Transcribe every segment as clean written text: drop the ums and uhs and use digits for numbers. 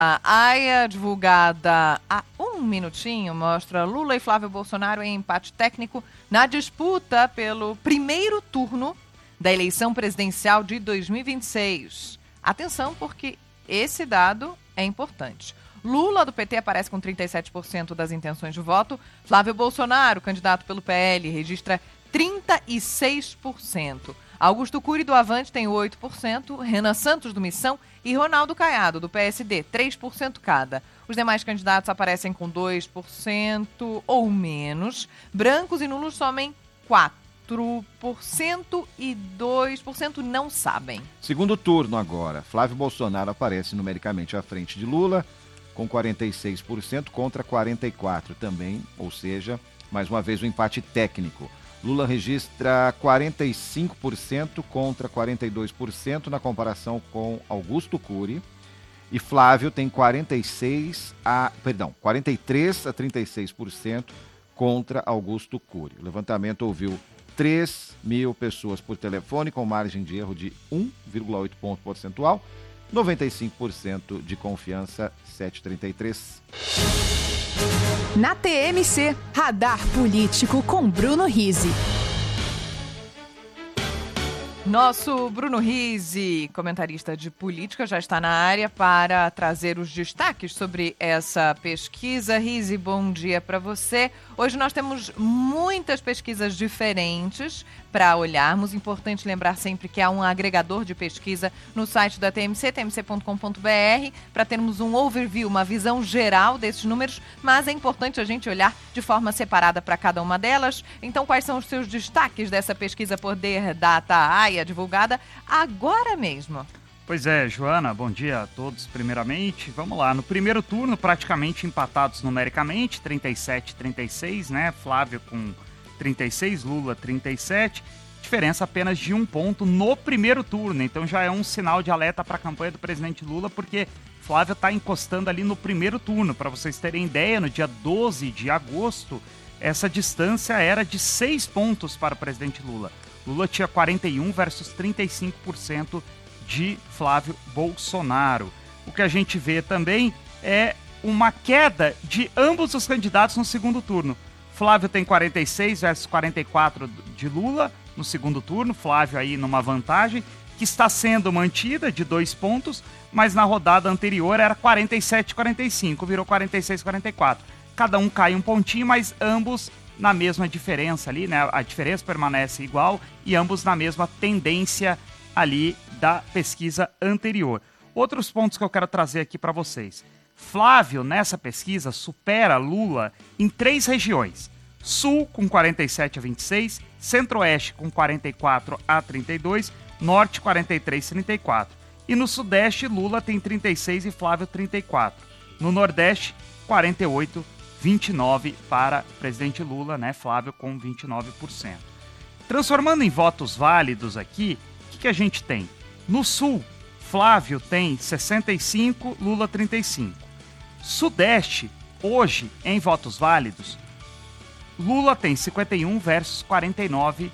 A AIA, divulgada há um minutinho, mostra Lula e Flávio Bolsonaro em empate técnico na disputa pelo primeiro turno da eleição presidencial de 2026. Atenção, porque esse dado é importante. Lula, do PT, aparece com 37% das intenções de voto. Flávio Bolsonaro, candidato pelo PL, registra 36%. Augusto Cury, do Avante, tem 8%, Renan Santos, do Missão, e Ronaldo Caiado, do PSD, 3% cada. Os demais candidatos aparecem com 2% ou menos. Brancos e nulos somem 4% e 2% não sabem. Segundo turno agora, Flávio Bolsonaro aparece numericamente à frente de Lula, com 46% contra 44% também, ou seja, mais uma vez o empate técnico. Lula registra 45% contra 42% na comparação com Augusto Cury. E Flávio tem 43 a 36% contra Augusto Cury. O levantamento ouviu 3.000 pessoas por telefone, com margem de erro de 1,8 ponto percentual. 95% de confiança, 7,33. Na TMC, Radar Político com Bruno Rizzi. Nosso Bruno Rizzi, comentarista de política, já está na área para trazer os destaques sobre essa pesquisa. Rizzi, bom dia para você. Hoje nós temos muitas pesquisas diferentes para olharmos. Importante lembrar sempre que há um agregador de pesquisa no site da TMC, tmc.com.br, para termos um overview, uma visão geral desses números, mas é importante a gente olhar de forma separada para cada uma delas. Então, quais são os seus destaques dessa pesquisa Poder Data AIA, divulgada agora mesmo? Pois é, Joana, bom dia a todos primeiramente. Vamos lá, no primeiro turno praticamente empatados numericamente, 37-36, né? Flávio com 36, Lula 37, diferença apenas de 1 ponto no primeiro turno, então já é um sinal de alerta para a campanha do presidente Lula, porque Flávio está encostando ali no primeiro turno. Para vocês terem ideia, no dia 12 de agosto, essa distância era de 6 pontos para o presidente Lula. Lula tinha 41% versus 35% de Flávio Bolsonaro. O que a gente vê também é uma queda de ambos os candidatos no segundo turno. Flávio tem 46 versus 44 de Lula no segundo turno. Flávio aí numa vantagem que está sendo mantida de 2 pontos, mas na rodada anterior era 47-45, virou 46-44. Cada um cai um pontinho, mas ambos na mesma diferença ali, né? A diferença permanece igual e ambos na mesma tendência ali da pesquisa anterior. Outros pontos que eu quero trazer aqui para vocês. Flávio, nessa pesquisa, supera Lula em 3 regiões. Sul, com 47-26, Centro-Oeste, com 44-32, Norte, 43-34. E no Sudeste, Lula tem 36 e Flávio 34. No Nordeste, 48-29 para presidente Lula, né? Flávio com 29%. Transformando em votos válidos aqui, o que a gente tem? No Sul, Flávio tem 65, Lula 35. Sudeste, hoje, em votos válidos, Lula tem 51 versus 49,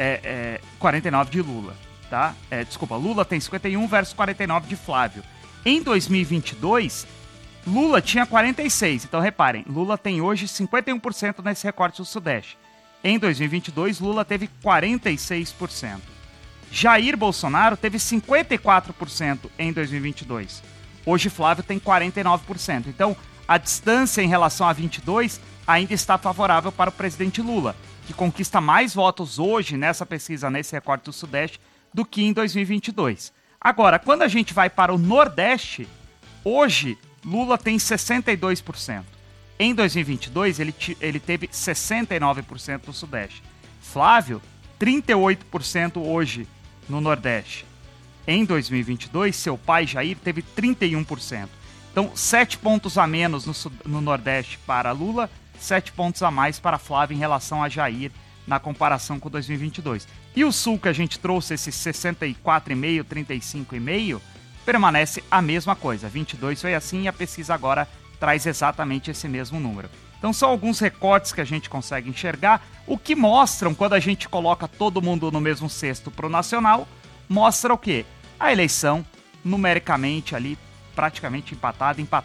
49 de Lula, tá? Lula tem 51 versus 49 de Flávio. Em 2022, Lula tinha 46, então reparem, Lula tem hoje 51% nesse recorte do Sudeste. Em 2022, Lula teve 46%. Jair Bolsonaro teve 54% em 2022. Hoje Flávio tem 49%. Então, a distância em relação a 22 ainda está favorável para o presidente Lula, que conquista mais votos hoje nessa pesquisa, nesse recorte do Sudeste, do que em 2022. Agora, quando a gente vai para o Nordeste, hoje Lula tem 62%. Em 2022, ele teve 69% no Sudeste. Flávio, 38% hoje no Nordeste. Em 2022, seu pai Jair teve 31%. Então, 7 pontos a menos no Nordeste para Lula, 7 pontos a mais para Flávio em relação a Jair na comparação com 2022. E o Sul, que a gente trouxe, esse 64,5%, 35,5%, permanece a mesma coisa. 22 foi assim e a pesquisa agora traz exatamente esse mesmo número. Então são alguns recortes que a gente consegue enxergar, o que mostram, quando a gente coloca todo mundo no mesmo cesto para o nacional, mostra o quê? A eleição, numericamente ali, praticamente